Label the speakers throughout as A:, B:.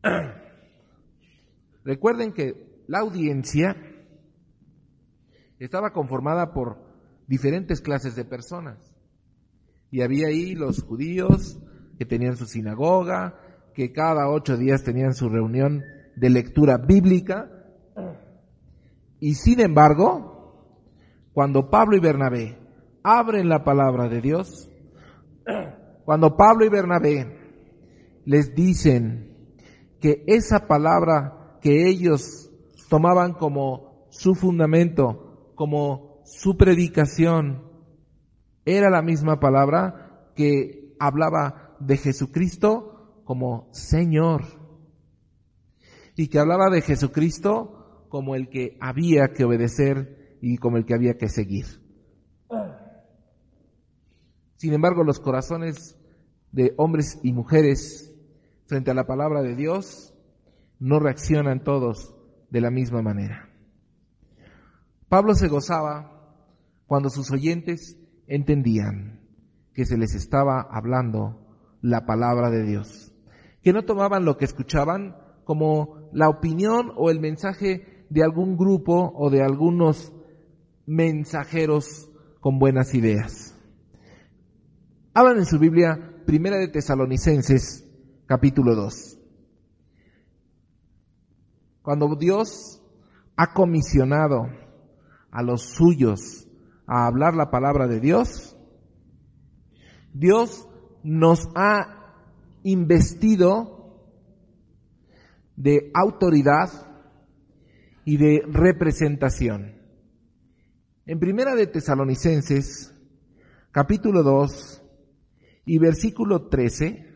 A: Recuerden que la audiencia estaba conformada por diferentes clases de personas. Y había ahí los judíos que tenían su sinagoga, que cada 8 días tenían su reunión de lectura bíblica. Y sin embargo, cuando Pablo y Bernabé abren la palabra de Dios, cuando Pablo y Bernabé les dicen que esa palabra que ellos tomaban como su fundamento, como su predicación, era la misma palabra que hablaba de Jesucristo como Señor, y que hablaba de Jesucristo como el que había que obedecer y como el que había que seguir. Sin embargo, los corazones de hombres y mujeres frente a la palabra de Dios no reaccionan todos de la misma manera. Pablo se gozaba cuando sus oyentes entendían que se les estaba hablando la palabra de Dios, que no tomaban lo que escuchaban como la opinión o el mensaje de algún grupo o de algunos mensajeros con buenas ideas. Hablan en su Biblia, Primera de Tesalonicenses, capítulo 2. Cuando Dios ha comisionado a los suyos a hablar la palabra de Dios, Dios nos ha investido de autoridad y de representación. En Primera de Tesalonicenses, capítulo 2 y versículo 13,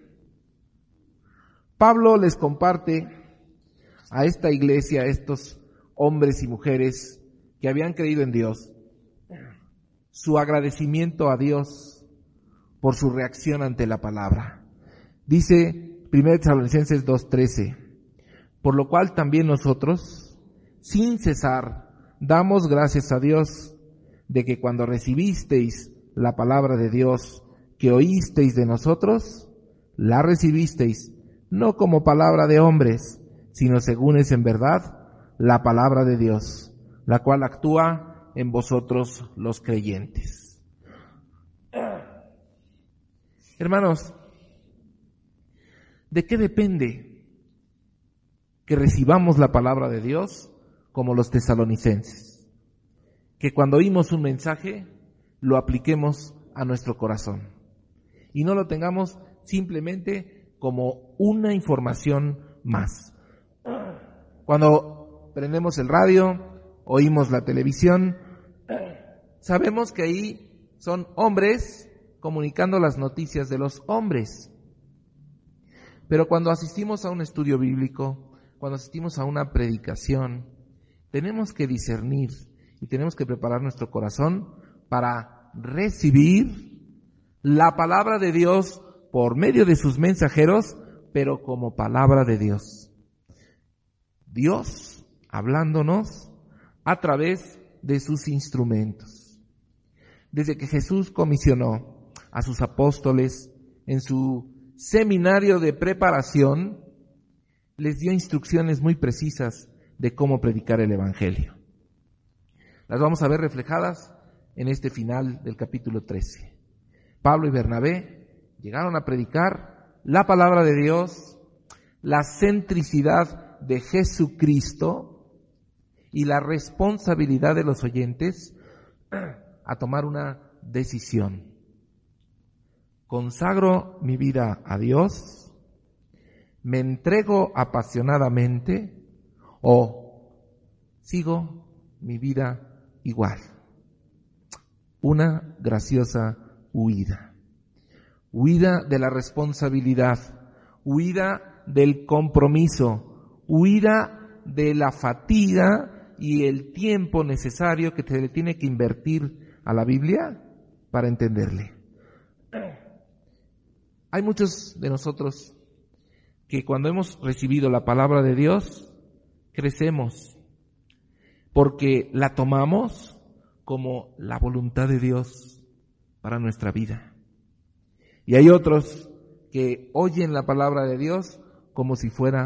A: Pablo les comparte a esta iglesia, a estos hombres y mujeres que habían creído en Dios, su agradecimiento a Dios por su reacción ante la palabra. Dice 1 Tesalonicenses 2:13, por lo cual también nosotros, sin cesar, damos gracias a Dios de que cuando recibisteis la palabra de Dios que oísteis de nosotros, la recibisteis no como palabra de hombres, sino según es en verdad la palabra de Dios, la cual actúa en vosotros los creyentes. Hermanos, ¿de qué depende que recibamos la palabra de Dios como los tesalonicenses? Que cuando oímos un mensaje, lo apliquemos a nuestro corazón y no lo tengamos simplemente como una información más. Cuando prendemos el radio, oímos la televisión, sabemos que ahí son hombres comunicando las noticias de los hombres. Pero cuando asistimos a un estudio bíblico, cuando asistimos a una predicación, tenemos que discernir y tenemos que preparar nuestro corazón para recibir la palabra de Dios por medio de sus mensajeros, pero como palabra de Dios. Dios hablándonos a través de sus instrumentos. Desde que Jesús comisionó a sus apóstoles en su seminario de preparación, les dio instrucciones muy precisas de cómo predicar el Evangelio. Las vamos a ver reflejadas en este final del capítulo 13. Pablo y Bernabé llegaron a predicar la palabra de Dios, la centricidad de Jesucristo y la responsabilidad de los oyentes a tomar una decisión. ¿Consagro mi vida a Dios? ¿Me entrego apasionadamente? ¿O sigo mi vida igual? Una graciosa huida. Huida de la responsabilidad, huida del compromiso, huida de la fatiga y el tiempo necesario que se le tiene que invertir a la Biblia para entenderle. Hay muchos de nosotros que cuando hemos recibido la palabra de Dios, crecemos, porque la tomamos como la voluntad de Dios para nuestra vida. Y hay otros que oyen la palabra de Dios como si fuera